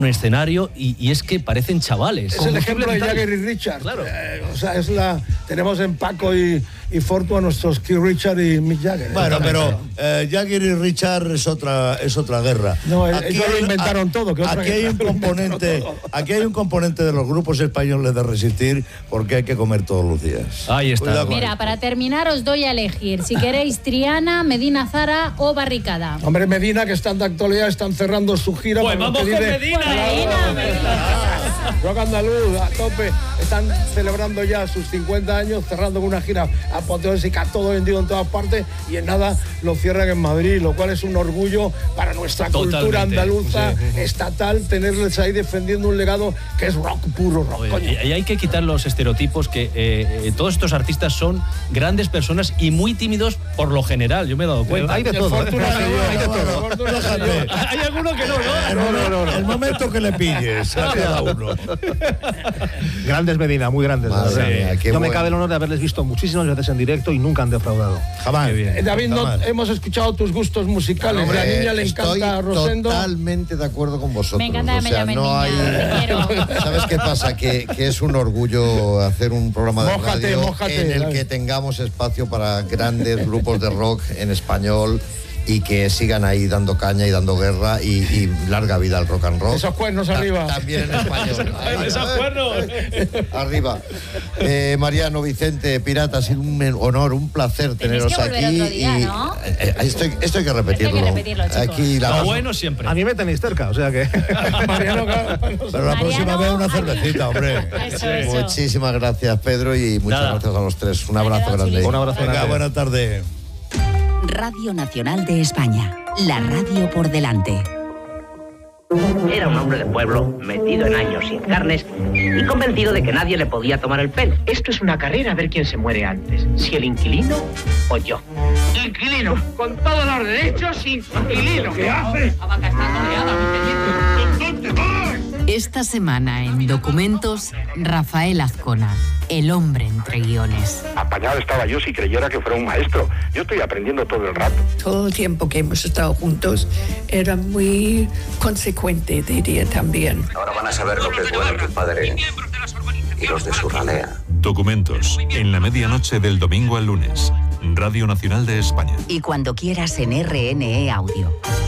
un escenario y es que parecen chavales. Es el ejemplo de Jagger y Richard. Claro. O sea, tenemos en Paco y Fortu a nuestros Keith Richard y Mick Jagger. Bueno, pero Jagger y Richard es otra guerra. No, ellos lo inventaron todo. Aquí hay un componente de los grupos españoles de resistir, porque hay que comer todos los días. Ahí está. Mira, para terminar os doy a elegir si queréis Triana, Medina Zara o Barricada. Hombre, Medina, que están de actualidad, están cerrando su gira. Pues vamos con Medina. Rock andaluz, a tope. Están celebrando ya sus 50 años, cerrando con una gira apoteósica, todo vendido en todas partes, y en nada lo cierran en Madrid, lo cual es un orgullo para nuestra cultura andaluza estatal, tenerles ahí defendiendo un legado que es rock puro, rock. Oye, y hay que quitar los estereotipos que todos estos artistas son grandes personas y muy tímidos por lo general, yo me he dado cuenta. Hay de todo. Hay alguno que no. El momento que le pilles a cada uno. Grandes Medina, muy grandes. Yo me cabe el honor de haberles visto muchísimas veces en directo y nunca han defraudado. Jamás. David, hemos escuchado tus gustos musicales. Hombre, la niña le encanta a Rosendo. Totalmente de acuerdo con vosotros. Me encanta que me llamen niña. ¿Sabes qué pasa? Que es un orgullo hacer un programa de radio en el que tengamos espacio para grandes grupos de rock en español y que sigan ahí dando caña y dando guerra y larga vida al rock and roll. Esos cuernos arriba. También en español. Esos cuernos. Arriba. Mariano, Vicente, Pirata, ha sido un honor, un placer teneros que volver aquí. otro día, ¿no? Esto hay que repetirlo. Chicos. Aquí Lo bueno siempre. A mí me tenéis cerca, o sea que... Mariano, pero la próxima vez una cervecita, hombre. Eso. Muchísimas gracias, Pedro, y muchas gracias a los tres. Un abrazo grande. Un abrazo grande. Buena tarde. Radio Nacional de España, la radio por delante. Era un hombre de pueblo, metido en años sin carnes y convencido de que nadie le podía tomar el pelo. Esto es una carrera a ver quién se muere antes, si el inquilino o yo. Inquilino, con todos los derechos, inquilino. ¿Qué hace? La vaca está toreada, mi teniente. Esta semana en Documentos, Rafael Azcona, el hombre entre guiones. Apañado estaba yo si creyera que fuera un maestro. Yo estoy aprendiendo todo el rato. Todo el tiempo que hemos estado juntos era muy consecuente, diría también. Ahora van a saber lo que es bueno tu padre y los de su ralea. Documentos, en la medianoche del domingo al lunes. Radio Nacional de España. Y cuando quieras en RNE Audio.